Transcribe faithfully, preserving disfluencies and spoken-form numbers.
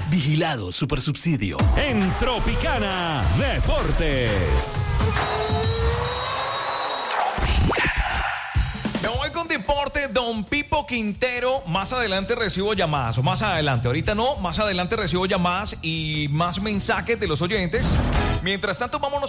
Vigilado Supersubsidio. En Tropicana Deportes. Me voy con deporte, don Pipo Quintero. Más adelante recibo llamadas, o más adelante, ahorita no, más adelante recibo llamadas y más mensajes de los oyentes. Mientras tanto, vámonos